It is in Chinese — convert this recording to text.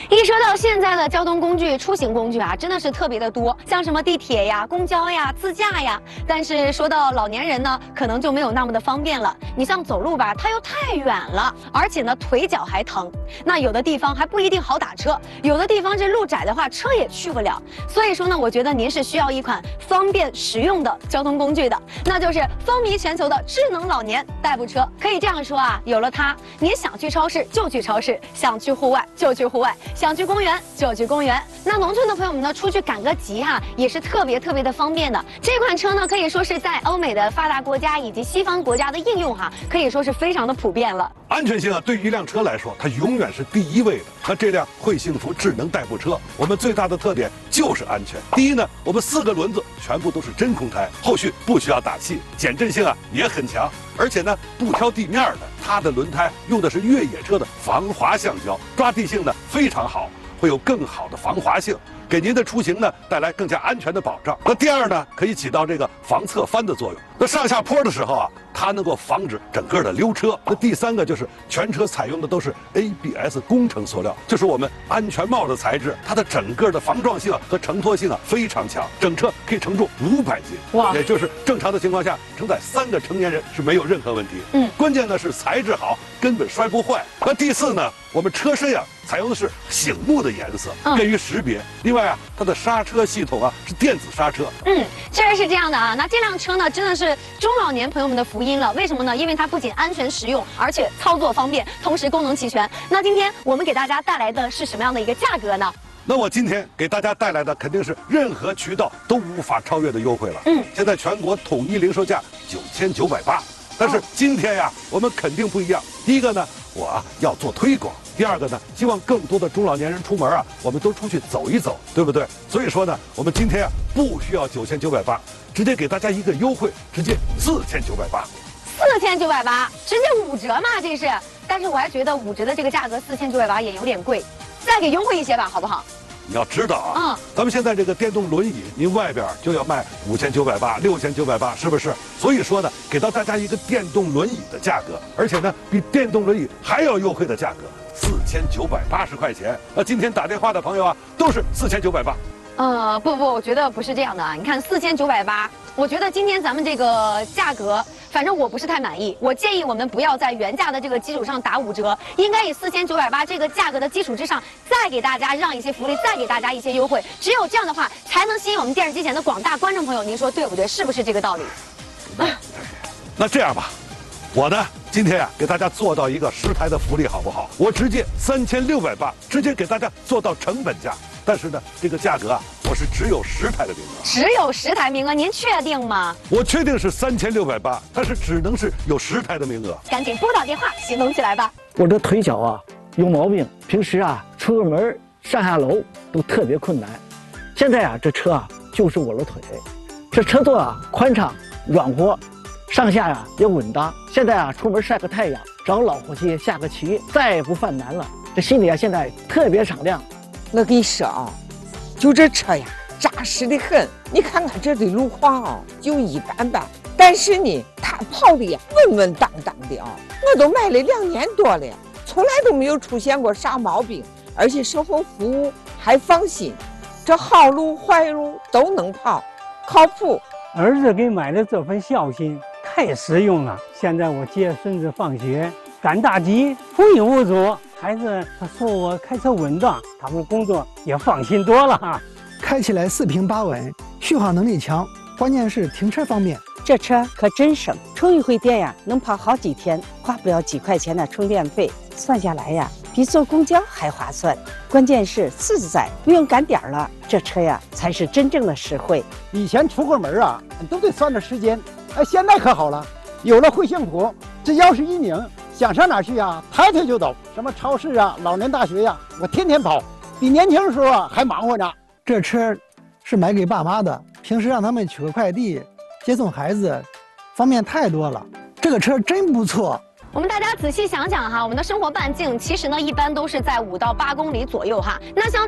一说到现在的交通工具、出行工具啊，真的是特别的多，像什么地铁呀、公交呀、自驾呀。但是说到老年人呢，可能就没有那么的方便了。你像走路吧，它又太远了，而且呢腿脚还疼。那有的地方还不一定好打车，有的地方这路窄的话，车也去不了。所以说呢，我觉得您是需要一款方便实用的交通工具的，那就是风靡全球的智能老年代步车。可以这样说啊，有了它，您想去超市就去超市，想去户外就去户外。想去公园就去公园。那农村的朋友们呢，出去赶个集哈，也是特别的方便的。这款车呢，可以说是在欧美的发达国家以及西方国家的应用哈，可以说是非常的普遍了。 安全性啊，对于一辆车来说，它永远是第一位的。那这辆会幸福智能代步车，我们最大的特点就是安全。第一呢，我们4个轮子全部都是真空胎，后续不需要打气，减震性啊也很强。而且呢，不挑地面的，它的轮胎用的是越野车的防滑橡胶，抓地性呢非常好，会有更好的防滑性，给您的出行呢带来更加安全的保障。那第二呢，可以起到这个防侧翻的作用。那上下坡的时候啊，它能够防止整个的溜车。那第三个就是全车采用的都是 ABS 工程塑料，就是我们安全帽的材质，它的整个的防撞性和承托性啊非常强，整车可以承重500斤，哇，也就是正常的情况下承载3个成年人是没有任何问题。关键呢是材质好，根本摔不坏。那第四呢，我们车身啊采用的是醒目的颜色，便于识别。另外啊，它的刹车系统啊是电子刹车。 确实是这样的啊。那这辆车呢，真的是中老年朋友们的福音了。为什么呢？因为它不仅安全实用，而且操作方便，同时功能齐全。那今天我们给大家带来的是什么样的一个价格呢？ 那我今天给大家带来的肯定是任何渠道都无法超越的优惠了。现在全国统一零售价9980，但是今天呀，我们肯定不一样。第一个呢，我要做推广。第二个呢，希望更多的中老年人出门啊，我们都出去走一走，对不对？所以说呢，我们今天啊不需要9980，直接给大家一个优惠，直接4980。 4980，直接5折嘛，这是。但是我还觉得5折的这个价格4980也有点贵，再给优惠一些吧，好不好？ 你要知道啊，咱们现在这个电动轮椅，您外边就要卖5980、6980，是不是？所以说呢，给到大家一个电动轮椅的价格，而且呢，比电动轮椅还要优惠的价格，4980块钱。那今天打电话的朋友啊，都是4980。 不，我觉得不是这样的啊。你看4980，我觉得今天咱们这个价格，反正我不是太满意。我建议我们不要在原价的这个基础上打5折，应该以4980这个价格的基础之上，再给大家让一些福利，再给大家一些优惠。只有这样的话，才能吸引我们电视机前的广大观众朋友。您说对不对？是不是这个道理？ 那这样吧，我呢今天啊给大家做到一个10台的福利，好不好？我直接3680，直接给大家做到成本价。但是呢，这个价格啊，我是只有10台的名额， 只有10台名额，您确定吗？ 我确定是3680，但是只能是有10台的名额。 赶紧拨打电话，行动起来吧！ 我这腿脚啊有毛病，平时啊出个门上下楼都特别困难。现在啊这车啊就是我的腿，这车座啊宽敞软和，上下呀也稳当。现在啊出门晒个太阳，找老伙计下个棋，再也不犯难了。这心里啊现在特别敞亮。 我跟你说啊，就这车呀，扎实的很。你看看这的路况啊，就一般般。但是呢，它跑的呀稳稳当当的啊。我都买了2年多了，从来都没有出现过啥毛病，而且售后服务还放心。这好路坏路都能跑，靠谱。 儿子给买的这份孝心太实用了。现在我接孙子放学，赶大集，无影无阻。孩子他说我开车稳当，他们工作也放心多了哈。 开起来4平8稳，续航能力强，关键是停车方便。 这车可真省，充一回电呀，能跑好几天，花不了几块钱的充电费，算下来呀，比坐公交还划算。关键是自在，不用赶点了，这车呀才是真正的实惠。 以前出个门啊，都得算着时间，现在可好了，有了惠幸福，只要是一拧。想上哪去啊？抬腿就走，什么超市啊、老年大学呀，我天天跑，比年轻时候啊还忙活呢。这车是买给爸妈的，平时让他们取个快递、接送孩子，方便太多了。这个车真不错。 我们大家仔细想想哈，我们的生活半径其实呢一般都是在5到8公里左右哈。那像